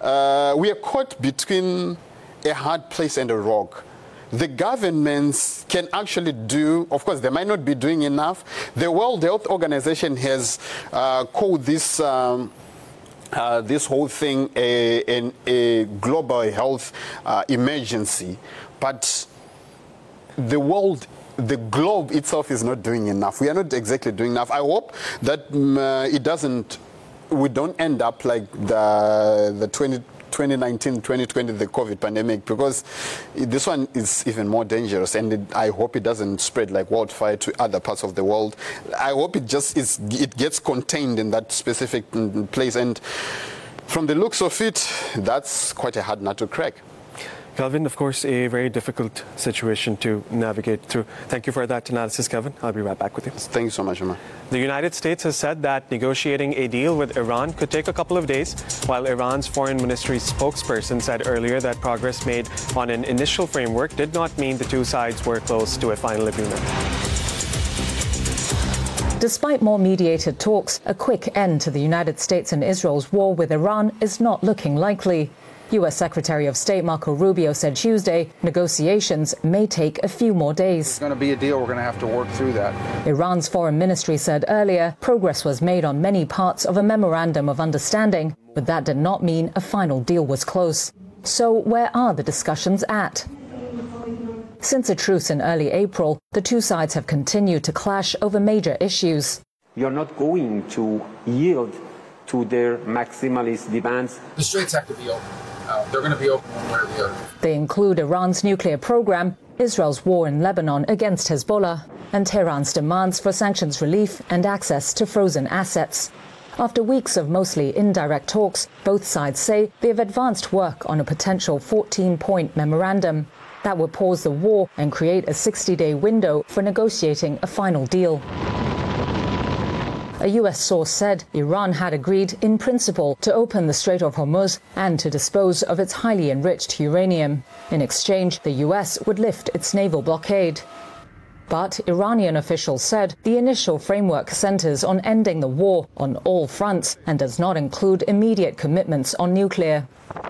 we are caught between a hard place and a rock. The governments can actually do, of course, they might not be doing enough. The World Health Organization has called this this whole thing a global health emergency, but the globe itself is not doing enough. We are not exactly doing enough. I hope that we don't end up like the 2019, 2020, the COVID pandemic, because this one is even more dangerous, and I hope it doesn't spread like wildfire to other parts of the world. I hope it gets contained in that specific place, and from the looks of it, that's quite a hard nut to crack. Kelvin, of course, a very difficult situation to navigate through. Thank you for that analysis, Kelvin. I'll be right back with you. Thank you so much, Omar. The United States has said that negotiating a deal with Iran could take a couple of days, while Iran's foreign ministry spokesperson said earlier that progress made on an initial framework did not mean the two sides were close to a final agreement. Despite more mediated talks, a quick end to the United States and Israel's war with Iran is not looking likely. U.S. Secretary of State Marco Rubio said Tuesday negotiations may take a few more days. It's going to be a deal. We're going to have to work through that. Iran's foreign ministry said earlier progress was made on many parts of a memorandum of understanding, but that did not mean a final deal was close. So where are the discussions at? Since a truce in early April, the two sides have continued to clash over major issues. You're not going to yield to their maximalist demands. The straits have to be open. They're going to be open one way or the other. They include Iran's nuclear program, Israel's war in Lebanon against Hezbollah, and Tehran's demands for sanctions relief and access to frozen assets. After weeks of mostly indirect talks, both sides say they have advanced work on a potential 14-point memorandum that would pause the war and create a 60-day window for negotiating a final deal. A U.S. source said Iran had agreed in principle to open the Strait of Hormuz and to dispose of its highly enriched uranium. In exchange, the U.S. would lift its naval blockade. But Iranian officials said the initial framework centers on ending the war on all fronts and does not include immediate commitments on nuclear.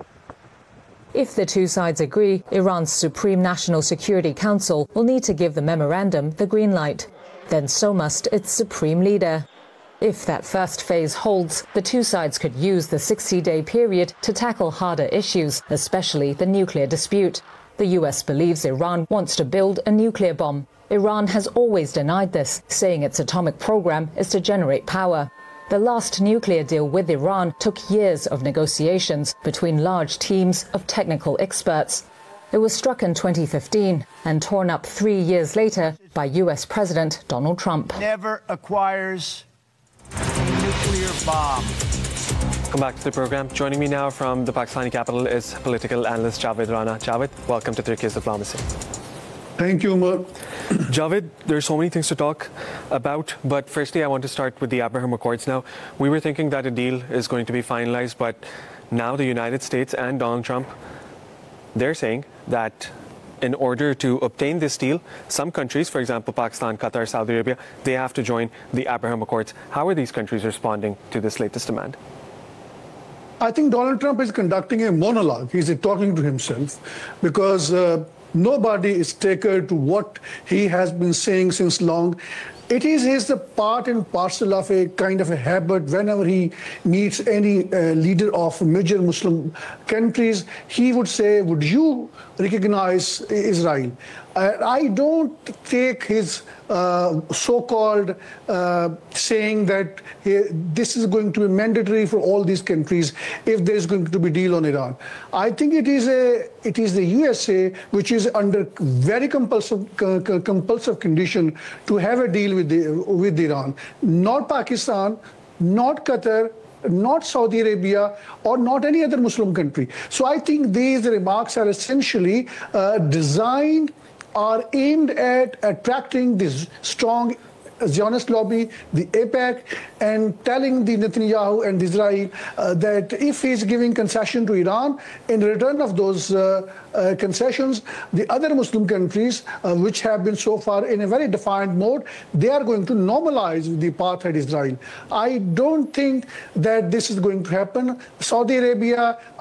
If the two sides agree, Iran's Supreme National Security Council will need to give the memorandum the green light. Then so must its supreme leader. If that first phase holds, the two sides could use the 60-day period to tackle harder issues, especially the nuclear dispute. The U.S. believes Iran wants to build a nuclear bomb. Iran has always denied this, saying its atomic program is to generate power. The last nuclear deal with Iran took years of negotiations between large teams of technical experts. It was struck in 2015 and torn up 3 years later by U.S. President Donald Trump. Never acquires a nuclear bomb. Welcome back to the program. Joining me now from the Pakistani capital is political analyst Javed Rana. Javed, welcome to Turkey's Diplomacy. Thank you, Umar. Javed, there's so many things to talk about, but firstly I want to start with the Abraham Accords now. We were thinking that a deal is going to be finalized, but now the United States and Donald Trump, they're saying that in order to obtain this deal, some countries, for example, Pakistan, Qatar, Saudi Arabia, they have to join the Abraham Accords. How are these countries responding to this latest demand? I think Donald Trump is conducting a monologue. He's talking to himself because nobody is taken to what he has been saying since long. It is his part and parcel of a kind of a habit. Whenever he meets any leader of major Muslim countries, he would say, would you recognize Israel? I don't take his so-called saying that this is going to be mandatory for all these countries if there is going to be a deal on Iran. I think it is the USA which is under very compulsive condition to have a deal with Iran, not Pakistan, not Qatar, not Saudi Arabia, or not any other Muslim country. So I think these remarks are essentially are aimed at attracting this strong Zionist lobby, the AIPAC, and telling the Netanyahu and Israel that if he's giving concession to Iran, in return of those concessions, the other Muslim countries, which have been so far in a very defiant mode, they are going to normalize the apartheid Israel. I don't think that this is going to happen. Saudi Arabia